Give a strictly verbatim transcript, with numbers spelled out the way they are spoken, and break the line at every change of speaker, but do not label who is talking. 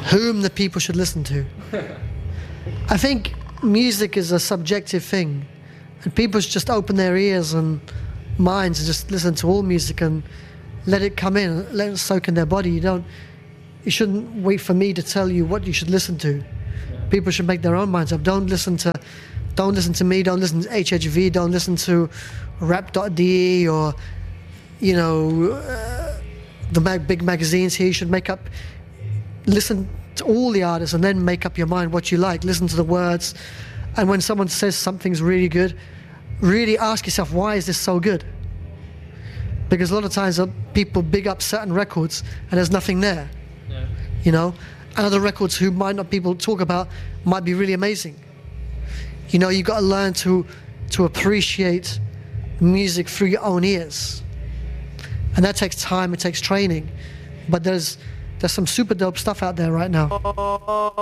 whom the people should listen to. I think music is a subjective thing, and people should just open their ears and minds and just listen to all music and let it come in, let it soak in their body. You don't, you shouldn't wait for me to tell you what you should listen to. People should make their own minds up. Don't listen to, don't listen to me. Don't listen to H H V. Don't listen to rap dot D E or, you know, uh, the mag- big magazines here. You should make up, listen to all the artists and then make up your mind what you like. Listen to the words, and when someone says something's really good, really ask yourself, why is this so good? Because a lot of times uh, people big up certain records and there's nothing there.
Yeah.
You know, and other records who might not people talk about might be really amazing. You know, you've got to learn to to appreciate music through your own ears, and that takes time. It takes training, but there's there's some super dope stuff out there right now.